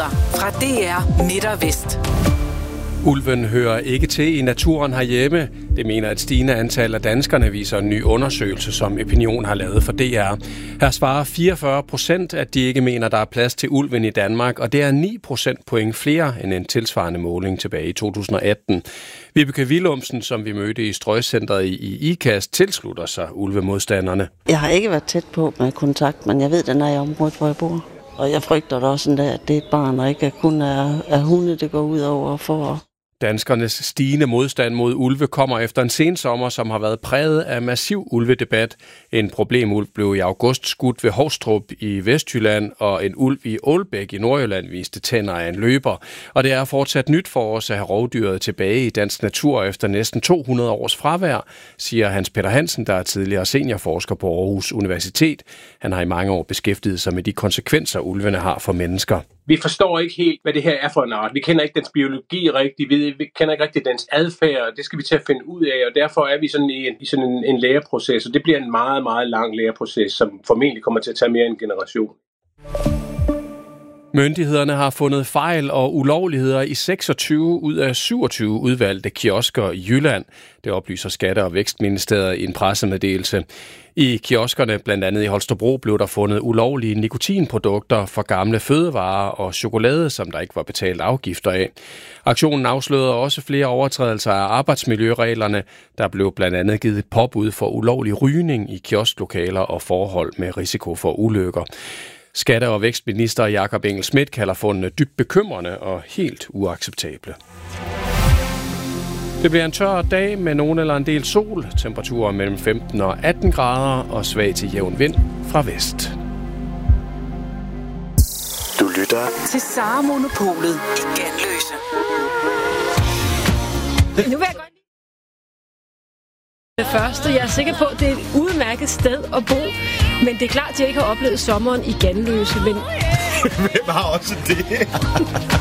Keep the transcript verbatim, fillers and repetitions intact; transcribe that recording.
Nyheder fra D R Midt og Vest. Ulven hører ikke til i naturen herhjemme. Det mener et stigende antal af danskerne, viser en ny undersøgelse, som Opinion har lavet for D R. Her svarer fireogfyrre procent, at de ikke mener, der er plads til ulven i Danmark, og det er ni procentpoint flere end en tilsvarende måling tilbage i to tusind og atten. Vibeke Willumsen, som vi mødte i Strøgcentret i IKAST, tilslutter sig ulvemodstanderne. Jeg har ikke været tæt på med kontakt, men jeg ved, den er i området, hvor jeg bor. Og jeg frygter da også sådan, at det er et barn, og ikke kun er, er hunde, det går ud over for. Danskernes stigende modstand mod ulve kommer efter en sensommer, som har været præget af massiv ulvedebat. En problemulv blev i august skudt ved Hovstrup i Vestjylland, og en ulv i Ålbæk i Nordjylland viste tænder af en løber. Og det er fortsat nyt for os at have rovdyret tilbage i dansk natur efter næsten to hundrede års fravær, siger Hans Peter Hansen, der er tidligere seniorforsker på Aarhus Universitet. Han har i mange år beskæftiget sig med de konsekvenser, ulvene har for mennesker. Vi forstår ikke helt, hvad det her er for en art. Vi kender ikke dens biologi rigtigt. Vi kender ikke rigtigt dens adfærd. Det skal vi til at finde ud af, og derfor er vi sådan i, en, i sådan en, en læreproces. Og det bliver en meget, meget lang læreproces, som formentlig kommer til at tage mere end en generation. Myndighederne har fundet fejl og ulovligheder i seksogtyve ud af syvogtyve udvalgte kiosker i Jylland. Det oplyser Skatte- og Vækstministeriet i en pressemeddelelse. I kioskerne, blandt andet i Holstebro, blev der fundet ulovlige nikotinprodukter for gamle fødevarer og chokolade, som der ikke var betalt afgifter af. Aktionen afslørede også flere overtrædelser af arbejdsmiljøreglerne. Der blev blandt andet givet et påbud for ulovlig rygning i kiosklokaler og forhold med risiko for ulykker. Skatte- og Vækstminister Jakob Engel-Schmidt kalder fundene dybt bekymrende og helt uacceptable. Det bliver en tør dag med nogen eller en del sol, temperaturer mellem femten og atten grader og svag til jævn vind fra vest. Du lytter til Sara Monopolet i Ganløse. Nu vil jeg godt det første. Jeg er sikker på, at det er et udmærket sted at bo, men det er klart, at jeg ikke har oplevet sommeren i Ganløse. Men hvem har også det?